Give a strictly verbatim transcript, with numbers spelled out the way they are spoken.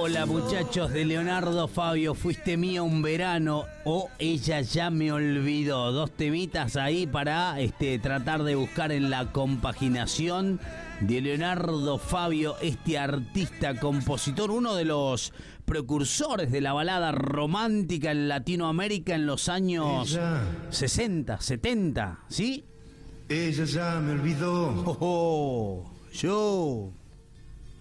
Hola muchachos de Leonardo Fabio, fuiste mía un verano o ella ya me olvidó. Dos temitas ahí para este, tratar de buscar en la compaginación de Leonardo Fabio, este artista, compositor, uno de los precursores de la balada romántica en Latinoamérica en los años ella, sesenta, setenta, ¿sí? Ella ya me olvidó. Oh, oh, yo...